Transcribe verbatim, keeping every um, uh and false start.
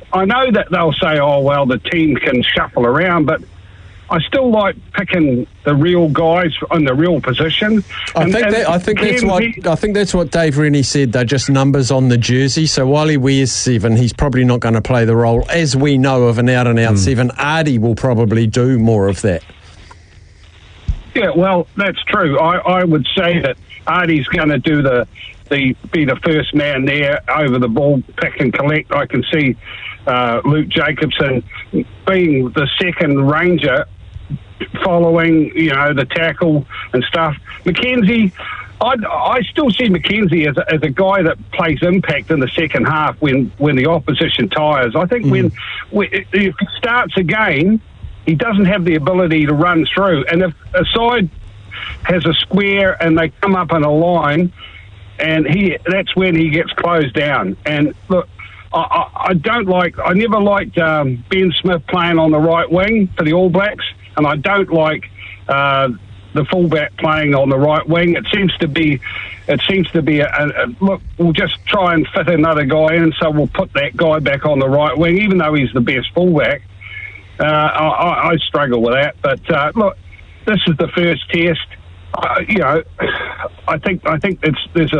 I know that they'll say, oh, well, the team can shuffle around, but I still like picking the real guys in the real position. I and, think and that, I think that's what I think that's what Dave Rennie said. They're just numbers on the jersey. So while he wears seven, he's probably not going to play the role, as we know, of an out-and-out mm. seven. Ardie will probably do more of that. Yeah, well, that's true. I, I would say that Ardie's going to do the the be the first man there over the ball, pick and collect. I can see uh, Luke Jacobson being the second ranger, following, you know, the tackle and stuff. Mackenzie, I I still see Mackenzie as a, as a guy that plays impact in the second half when, when the opposition tires. I think mm. when, when if he starts a game, he doesn't have the ability to run through. And if a side has a square and they come up in a line, and he that's when he gets closed down. And look, I, I, I don't like, I never liked um, Ben Smith playing on the right wing for the All Blacks, and I don't like uh, the fullback playing on the right wing. It seems to be, it seems to be a, a, a look. We'll just try and fit another guy in, so we'll put that guy back on the right wing, even though he's the best fullback. Uh, I, I struggle with that, but uh, look, this is the first test. Uh, you know, I think I think it's there's a